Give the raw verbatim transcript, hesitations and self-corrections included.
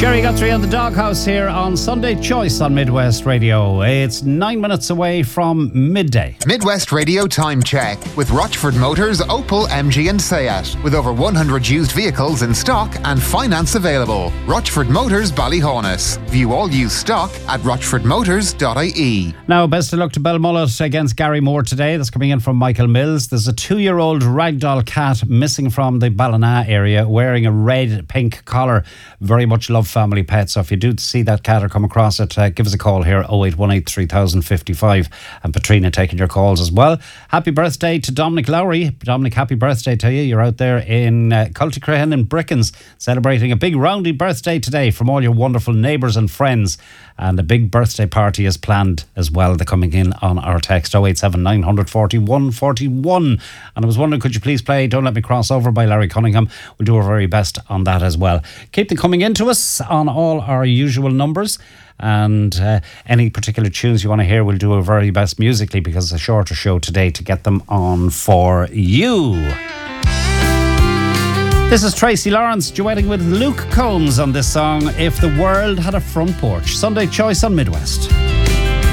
Jerry Guthrie and the Doghouse here on Sunday Choice on Midwest Radio. It's nine minutes away from midday. Midwest Radio time check with Rochford Motors, Opel, M G and Seat. With over one hundred used vehicles in stock and finance available. Rochford Motors, Ballyhonus. View all used stock at rochford motors dot I E. Now, best of luck to Belmullet against Gary Moore today. That's coming in from Michael Mills. There's a two-year-old ragdoll cat missing from the Ballina area wearing a red pink collar. Very much loved family pet. So if you do see that cat or come across it, uh, give us a call here, oh eight one eight, three thousand fifty-five. And Patrina taking your calls as well. Happy birthday to Dominic Lowry. Dominic, happy birthday to you. You're out there in uh, Culticrahan in Brickens celebrating a big roundy birthday today from all your wonderful neighbours and friends. And a big birthday party is planned as well. They're coming in on our text oh eight seven, nine four one, four one. And I was wondering, could you please play Don't Let Me Cross Over by Larry Cunningham? We'll do our very best on that as well. Keep them coming into us on all our usual numbers. And uh, any particular tunes you want to hear, we'll do our very best musically because it's a shorter show today to get them on for you. This is Tracy Lawrence duetting with Luke Combs on this song, If the World Had a Front Porch. Sunday Choice on Midwest.